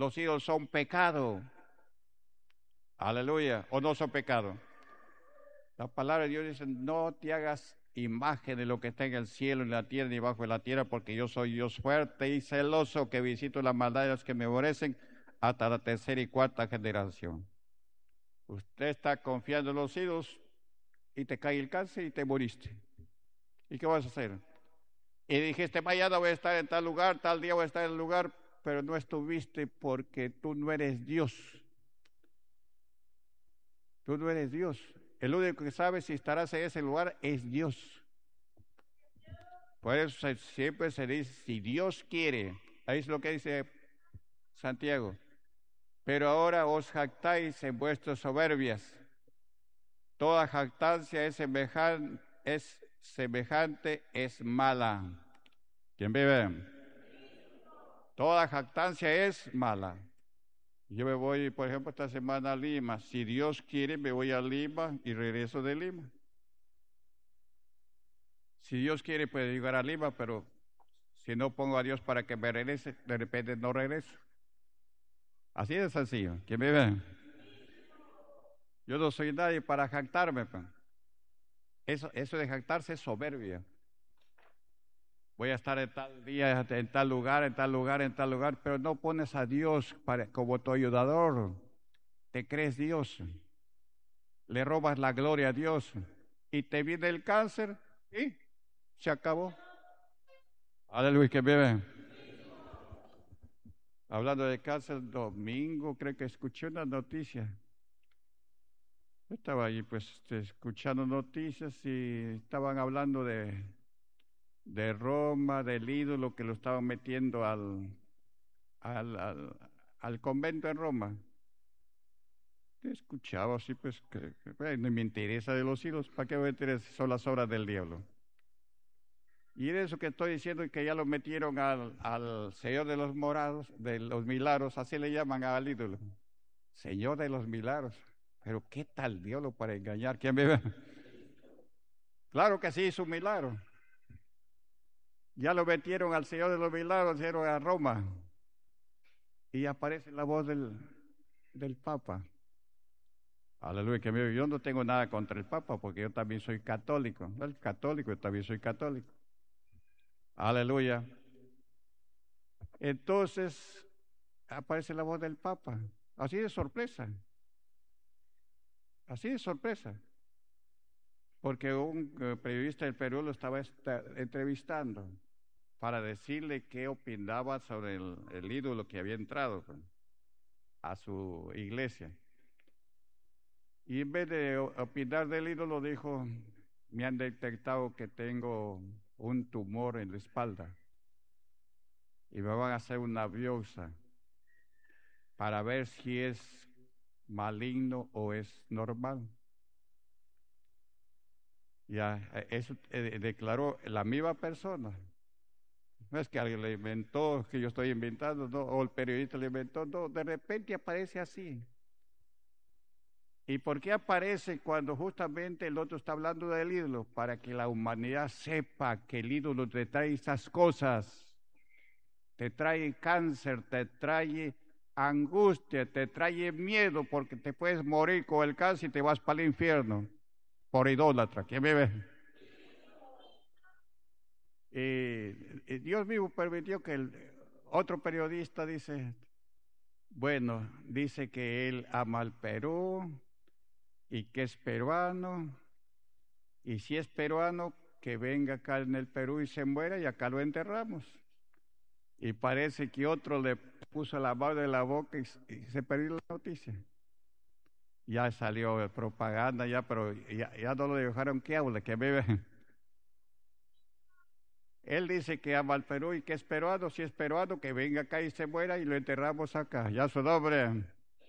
Los ídolos son pecado. Aleluya. ¿O no son pecado? La palabra de Dios dice, no te hagas imagen de lo que está en el cielo, en la tierra, ni bajo de la tierra, porque yo soy Dios fuerte y celoso, que visito las maldades que me aborrecen hasta la tercera y cuarta generación. Usted está confiando en los ídolos y te cae el cáncer y te moriste. ¿Y qué vas a hacer? Y dijiste, mañana voy a estar en tal lugar, tal día voy a estar en el lugar, pero no estuviste porque tú no eres Dios. Tú no eres Dios. El único que sabe si estarás en ese lugar es Dios. Por eso siempre se dice, si Dios quiere, ahí es lo que dice Santiago. Pero ahora os jactáis en vuestras soberbias. Toda jactancia es semejante, es mala. ¿Quién vive? Toda jactancia es mala. Yo me voy, por ejemplo, esta semana a Lima. Si Dios quiere, me voy a Lima y regreso de Lima. Si Dios quiere, puede llegar a Lima, pero si no pongo a Dios para que me regrese, de repente no regreso. Así de sencillo. ¿Quién me ve? Yo no soy nadie para jactarme. Pa. Eso de jactarse es soberbia. Voy a estar en tal día, en tal lugar, en tal lugar, en tal lugar, pero no pones a Dios como tu ayudador. Te crees Dios. Le robas la gloria a Dios. Y te viene el cáncer y se acabó. Aleluya, que me ve. Hablando de cáncer, domingo creo que escuché una noticia. Yo estaba ahí pues escuchando noticias y estaban hablando de Roma, del ídolo que lo estaban metiendo al, al, al convento en Roma. Escuchaba así pues que no me interesa de los ídolos, ¿para qué me interesa? Son las obras del diablo. Y de eso que estoy diciendo que ya lo metieron al Señor de los Morados, de los Milagros, así le llaman al ídolo. Señor de los Milagros. Pero ¿qué tal diablo para engañar? ¿Quién me ve? Claro que sí hizo un milagro. Ya lo metieron al Señor de los Milagros, dieron a Roma. Y aparece la voz del Papa. Aleluya, que yo no tengo nada contra el Papa, porque yo también soy católico. ¿No? El católico, yo también soy católico. Aleluya. Entonces aparece la voz del Papa. Así de sorpresa. Así de sorpresa. Porque un periodista del Perú lo estaba entrevistando para decirle qué opinaba sobre el ídolo que había entrado pues, a su iglesia. Y en vez de opinar del ídolo, dijo, me han detectado que tengo un tumor en la espalda y me van a hacer una biopsia para ver si es maligno o es normal. Ya, eso declaró la misma persona. No es que alguien le inventó, que yo estoy inventando, no, o el periodista le inventó, no, de repente aparece así. ¿Y por qué aparece cuando justamente el otro está hablando del ídolo? Para que la humanidad sepa que el ídolo te trae esas cosas, te trae cáncer, te trae angustia, te trae miedo, porque te puedes morir con el cáncer y te vas para el infierno por idólatra. ¿Quién me ve? Dios mismo permitió que el otro periodista dice que él ama al Perú y que es peruano, y si es peruano, que venga acá en el Perú y se muera y acá lo enterramos. Y parece que otro le puso la mano en la boca y se perdió la noticia. Ya salió propaganda, ya, pero ya no lo dejaron que hable, que bebe. Él dice que ama al Perú y que es peruano, si es peruano, que venga acá y se muera y lo enterramos acá. Ya su nombre.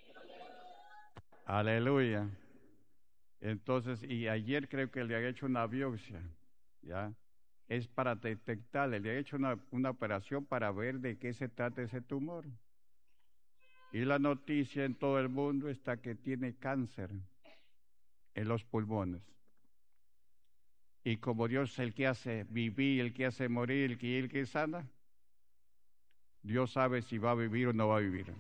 Aleluya. Entonces, y ayer creo que le había hecho una biopsia, ¿ya? Es para detectarle, le ha hecho una operación para ver de qué se trata ese tumor. Y la noticia en todo el mundo está que tiene cáncer en los pulmones. Y como Dios es el que hace vivir, el que hace morir, el que sana, Dios sabe si va a vivir o no va a vivir.